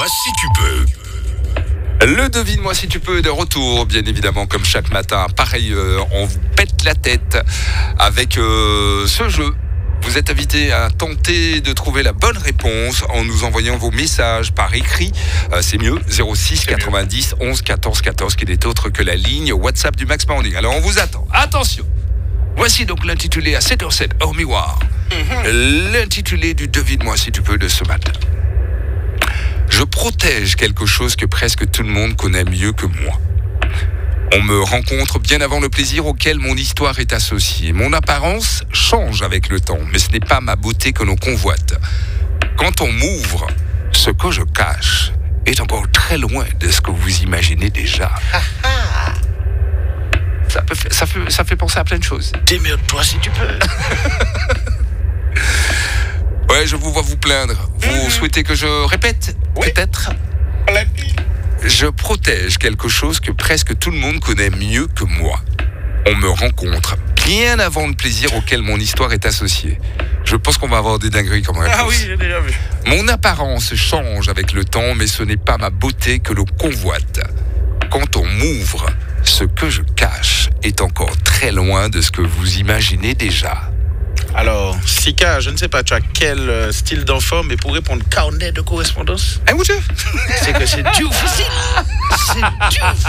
Devine-moi si tu peux. Le devine-moi si tu peux est de retour, bien évidemment, comme chaque matin. Pareil, on vous pète la tête avec ce jeu. Vous êtes invité à tenter de trouver la bonne réponse en nous envoyant vos messages par écrit. C'est mieux, 06 90 11 14 14, qui n'est autre que la ligne WhatsApp du Max Morning. Alors on vous attend. Attention. Voici donc l'intitulé à 7h07 hors miroir. L'intitulé du devine-moi si tu peux de ce matin. Je protège quelque chose que presque tout le monde connaît mieux que moi. On me rencontre bien avant le plaisir auquel mon histoire est associée. Mon apparence change avec le temps, mais ce n'est pas ma beauté que l'on convoite. Quand on m'ouvre, ce que je cache est encore très loin de ce que vous imaginez déjà. Ça fait penser à plein de choses. Démerde-toi si tu peux. Ouais, je vous vois vous plaindre. Vous souhaitez que je répète ? Oui. Peut-être ? Je protège quelque chose que presque tout le monde connaît mieux que moi. On me rencontre bien avant le plaisir auquel mon histoire est associée. Je pense qu'on va avoir des dingueries comme réponse. Ah oui, j'ai déjà vu. Mon apparence change avec le temps, mais ce n'est pas ma beauté que l'on convoite. Quand on m'ouvre, ce que je cache est encore très loin de ce que vous imaginez déjà. Alors, Sika, je ne sais pas, tu as quel style d'enfant, mais pour répondre carnet de correspondance, Hein, mon Dieu ? c'est que c'est difficile. C'est difficile.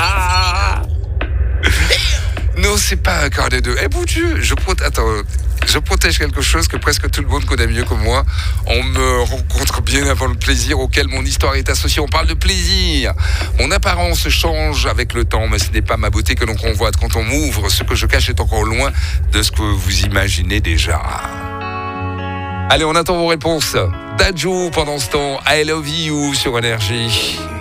Non, c'est pas un carnet de... Eh, mon Dieu, je protège quelque chose que presque tout le monde connaît mieux que moi. On me rencontre bien avant le plaisir auquel mon histoire est associée. On parle de plaisir. Mon apparence change avec le temps, mais ce n'est pas ma beauté que l'on convoite. Quand on m'ouvre, ce que je cache est encore loin de ce que vous imaginez déjà. Allez, on attend vos réponses. Dadju, pendant ce temps, I Love You sur Énergie.